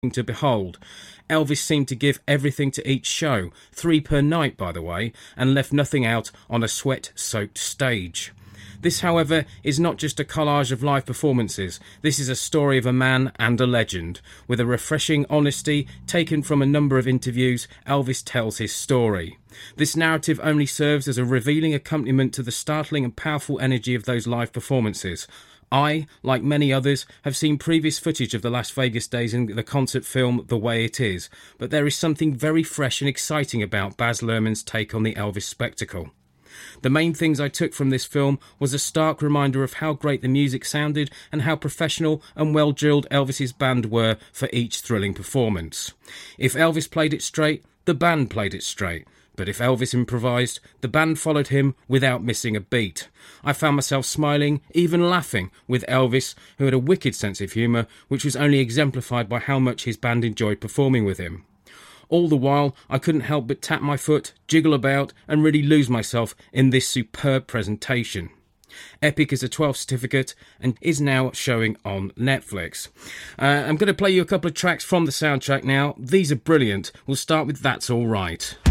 to behold. Elvis seemed to give everything to each show, 3 per night by the way, and left nothing out on a sweat-soaked stage. This, however, is not just a collage of live performances. This is a story of a man and a legend. With a refreshing honesty taken from a number of interviews, Elvis tells his story. This narrative only serves as a revealing accompaniment to the startling and powerful energy of those live performances. I, like many others, have seen previous footage of the Las Vegas days in the concert film The Way It Is, but there is something very fresh and exciting about Baz Luhrmann's take on the Elvis spectacle. The main things I took from this film was a stark reminder of how great the music sounded and how professional and well-drilled Elvis's band were for each thrilling performance. If Elvis played it straight, the band played it straight. But if Elvis improvised, the band followed him without missing a beat. I found myself smiling, even laughing, with Elvis, who had a wicked sense of humour, which was only exemplified by how much his band enjoyed performing with him. All the while, I couldn't help but tap my foot, jiggle about, and really lose myself in this superb presentation. Epic is a 12 certificate and is now showing on Netflix. I'm going to play you a couple of tracks from the soundtrack now. These are brilliant. We'll start with That's All Right.